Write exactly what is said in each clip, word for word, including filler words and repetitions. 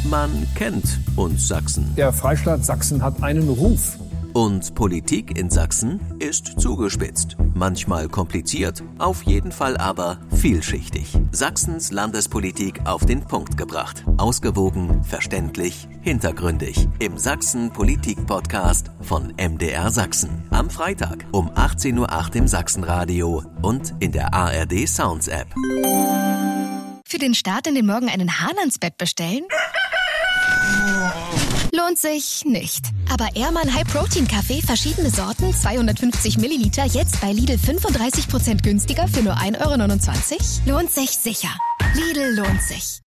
Man kennt uns Sachsen. Der Freistaat Sachsen hat einen Ruf. Und Politik in Sachsen ist zugespitzt. Manchmal kompliziert, auf jeden Fall aber vielschichtig. Sachsens Landespolitik auf den Punkt gebracht. Ausgewogen, verständlich, hintergründig. Im Sachsen-Politik-Podcast von M D R Sachsen. Am Freitag um achtzehn Uhr acht im Sachsenradio und in der A R D Sounds App. Für den Start in den Morgen einen Hahn ans Bett bestellen? Lohnt sich nicht. Aber Ehrmann High Protein Kaffee, verschiedene Sorten, zweihundertfünfzig Milliliter, jetzt bei Lidl fünfunddreißig Prozent günstiger für nur ein Euro neunundzwanzig? Lohnt sich sicher. Lidl lohnt sich.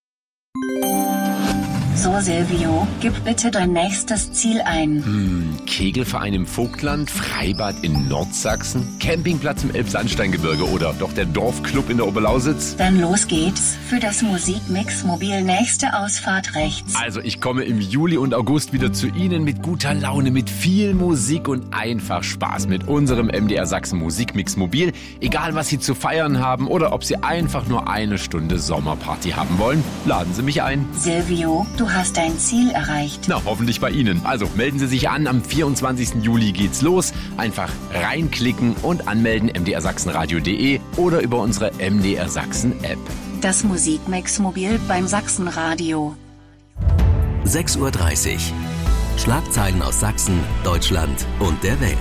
So, Silvio, gib bitte dein nächstes Ziel ein. Hm, Kegelverein im Vogtland, Freibad in Nordsachsen, Campingplatz im Elbsandsteingebirge oder doch der Dorfclub in der Oberlausitz? Dann los geht's. Für das Musikmix Mobil nächste Ausfahrt rechts. Also ich komme im Juli und August wieder zu Ihnen mit guter Laune, mit viel Musik und einfach Spaß mit unserem M D R Sachsen Musikmix Mobil. Egal was Sie zu feiern haben oder ob Sie einfach nur eine Stunde Sommerparty haben wollen, laden Sie mich ein. Silvio, du hast dein Ziel erreicht. Na, hoffentlich bei Ihnen. Also melden Sie sich an, am vierundzwanzigsten Juli geht's los. Einfach reinklicken und anmelden m d r sachsenradio punkt de oder über unsere M D R Sachsen App. Das Musikmix Mobil beim Sachsenradio. sechs Uhr dreißig. Schlagzeilen aus Sachsen, Deutschland und der Welt.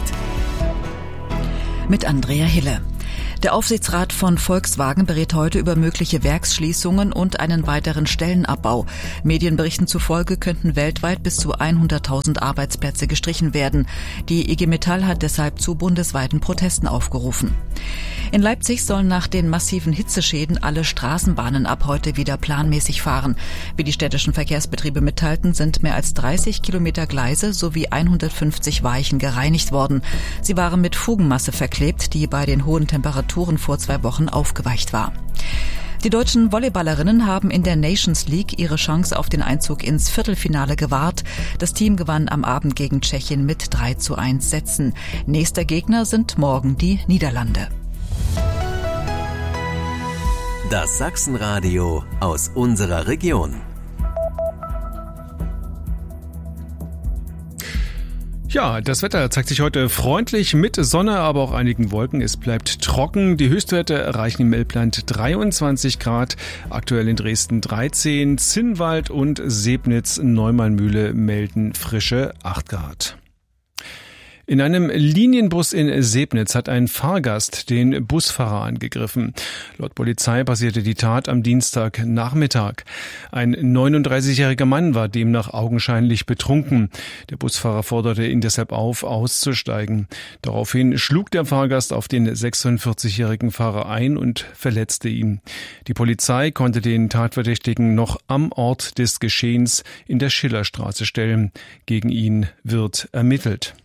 Mit Andrea Hille. Der Aufsichtsrat von Volkswagen berät heute über mögliche Werksschließungen und einen weiteren Stellenabbau. Medienberichten zufolge könnten weltweit bis zu hunderttausend Arbeitsplätze gestrichen werden. Die I G Metall hat deshalb zu bundesweiten Protesten aufgerufen. In Leipzig sollen nach den massiven Hitzeschäden alle Straßenbahnen ab heute wieder planmäßig fahren. Wie die städtischen Verkehrsbetriebe mitteilten, sind mehr als dreißig Kilometer Gleise sowie hundertfünfzig Weichen gereinigt worden. Sie waren mit Fugenmasse verklebt, die bei den hohen Temperaturen vor zwei Wochen aufgeweicht war. Die deutschen Volleyballerinnen haben in der Nations League ihre Chance auf den Einzug ins Viertelfinale gewahrt. Das Team gewann am Abend gegen Tschechien mit drei zu eins Sätzen. Nächster Gegner sind morgen die Niederlande. Das Sachsenradio aus unserer Region. Ja, das Wetter zeigt sich heute freundlich mit Sonne, aber auch einigen Wolken. Es bleibt trocken. Die Höchstwerte erreichen im Elbland dreiundzwanzig Grad, aktuell in Dresden dreizehn, Zinnwald und Sebnitz, Neumannmühle melden frische acht Grad. In einem Linienbus in Sebnitz hat ein Fahrgast den Busfahrer angegriffen. Laut Polizei passierte die Tat am Dienstagnachmittag. Ein neununddreißigjähriger Mann war demnach augenscheinlich betrunken. Der Busfahrer forderte ihn deshalb auf, auszusteigen. Daraufhin schlug der Fahrgast auf den sechsundvierzigjährigen Fahrer ein und verletzte ihn. Die Polizei konnte den Tatverdächtigen noch am Ort des Geschehens in der Schillerstraße stellen. Gegen ihn wird ermittelt.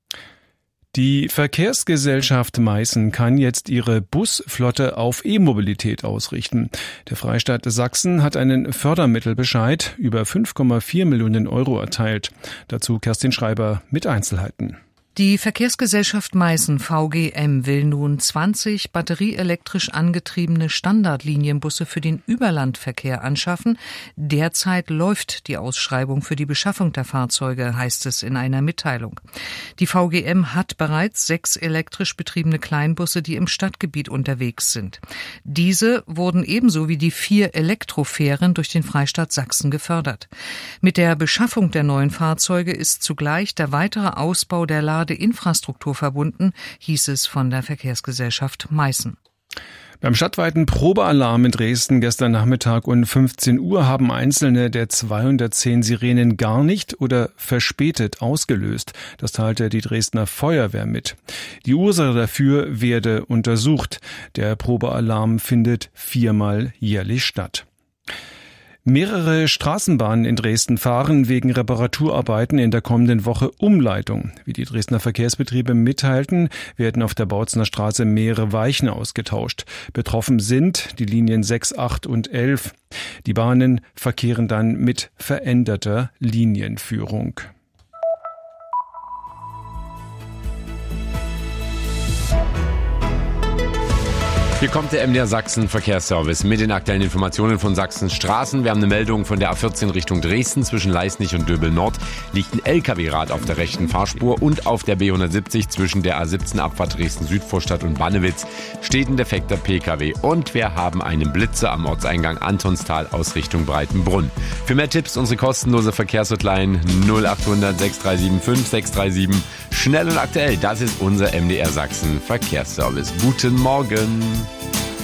Die Verkehrsgesellschaft Meißen kann jetzt ihre Busflotte auf E-Mobilität ausrichten. Der Freistaat Sachsen hat einen Fördermittelbescheid über fünf Komma vier Millionen Euro erteilt. Dazu Kerstin Schreiber mit Einzelheiten. Die Verkehrsgesellschaft Meißen V G M will nun zwanzig batterieelektrisch angetriebene Standardlinienbusse für den Überlandverkehr anschaffen. Derzeit läuft die Ausschreibung für die Beschaffung der Fahrzeuge, heißt es in einer Mitteilung. Die V G M hat bereits sechs elektrisch betriebene Kleinbusse, die im Stadtgebiet unterwegs sind. Diese wurden ebenso wie die vier Elektrofähren durch den Freistaat Sachsen gefördert. Mit der Beschaffung der neuen Fahrzeuge ist zugleich der weitere Ausbau der Lade Infrastruktur verbunden, hieß es von der Verkehrsgesellschaft Meißen. Beim stadtweiten Probealarm in Dresden gestern Nachmittag um fünfzehn Uhr haben einzelne der zweihundertzehn Sirenen gar nicht oder verspätet ausgelöst. Das teilte die Dresdner Feuerwehr mit. Die Ursache dafür werde untersucht. Der Probealarm findet viermal jährlich statt. Mehrere Straßenbahnen in Dresden fahren wegen Reparaturarbeiten in der kommenden Woche Umleitung. Wie die Dresdner Verkehrsbetriebe mitteilten, werden auf der Bautzener Straße mehrere Weichen ausgetauscht. Betroffen sind die Linien sechs, acht und elf. Die Bahnen verkehren dann mit veränderter Linienführung. Hier kommt der M D R Sachsen Verkehrsservice mit den aktuellen Informationen von Sachsens Straßen. Wir haben eine Meldung von der A vierzehn Richtung Dresden. Zwischen Leisnig und Döbel Nord liegt ein L K W-Rad auf der rechten Fahrspur und auf der B hundertsiebzig zwischen der A siebzehn Abfahrt Dresden-Südvorstadt und Bannewitz steht ein defekter P K W. Und wir haben einen Blitzer am Ortseingang Antonstal aus Richtung Breitenbrunn. Für mehr Tipps unsere kostenlose Verkehrshotline null achthundert sechs drei sieben fünf sechs drei sieben. Schnell und aktuell, das ist unser M D R Sachsen Verkehrsservice. Guten Morgen.